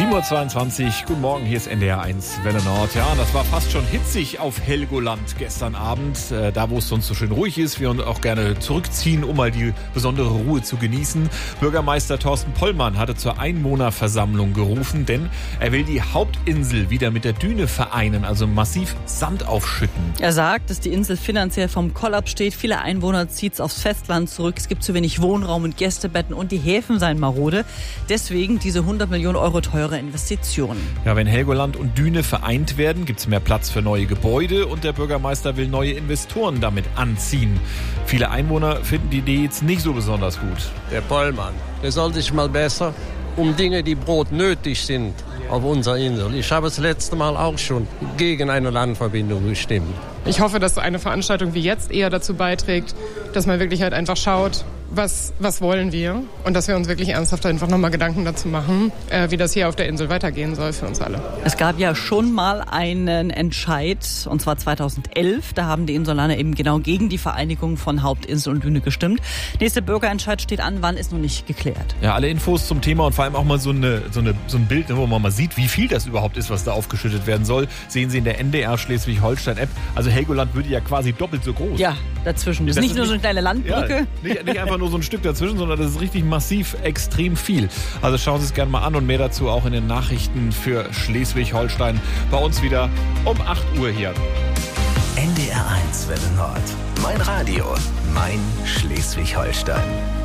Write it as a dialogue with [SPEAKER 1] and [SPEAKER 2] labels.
[SPEAKER 1] 7.22 Uhr, guten Morgen, hier ist NDR 1 Welle Nord. Ja, das war fast schon hitzig auf Helgoland gestern Abend, da wo es sonst so schön ruhig ist. Wir uns auch gerne zurückziehen, um mal die besondere Ruhe zu genießen. Bürgermeister Thorsten Pollmann hatte zur Einwohnerversammlung gerufen, denn er will die Hauptinsel wieder mit der Düne vereinen, also massiv Sand aufschütten.
[SPEAKER 2] Er sagt, dass die Insel finanziell vom Kollaps steht. Viele Einwohner zieht es aufs Festland zurück. Es gibt zu wenig Wohnraum und Gästebetten und die Häfen seien marode. Deswegen diese 100 Millionen Euro teure Investitionen.
[SPEAKER 1] Ja, wenn Helgoland und Düne vereint werden, gibt es mehr Platz für neue Gebäude und der Bürgermeister will neue Investoren damit anziehen. Viele Einwohner finden die Idee jetzt nicht so besonders gut.
[SPEAKER 3] Der Pollmann, der soll sich mal besser um Dinge, die brotnötig sind, auf unserer Insel. Ich habe das letzte Mal auch schon gegen eine Landverbindung gestimmt.
[SPEAKER 4] Ich hoffe, dass so eine Veranstaltung wie jetzt eher dazu beiträgt, dass man wirklich halt einfach schaut, was wollen wir und dass wir uns wirklich ernsthaft einfach nochmal Gedanken dazu machen, wie das hier auf der Insel weitergehen soll für uns alle.
[SPEAKER 2] Es gab ja schon mal einen Entscheid, und zwar 2011. Da haben die Insulaner eben genau gegen die Vereinigung von Hauptinsel und Düne gestimmt. Nächster Bürgerentscheid steht an, wann ist noch nicht geklärt.
[SPEAKER 1] Ja, alle Infos zum Thema und vor allem auch mal so ein Bild, wo man mal sieht, wie viel das überhaupt ist, was da aufgeschüttet werden soll, sehen Sie in der NDR Schleswig-Holstein-App. Also Helgoland würde ja quasi doppelt so groß.
[SPEAKER 2] Ja, dazwischen. Das ist nicht nur so eine kleine Landbrücke.
[SPEAKER 1] Ja, nicht einfach nur so ein Stück dazwischen, sondern das ist richtig massiv, extrem viel. Also schauen Sie es gerne mal an und mehr dazu auch in den Nachrichten für Schleswig-Holstein. Bei uns wieder um 8 Uhr hier.
[SPEAKER 5] NDR 1 Welle Nord. Mein Radio, mein Schleswig-Holstein.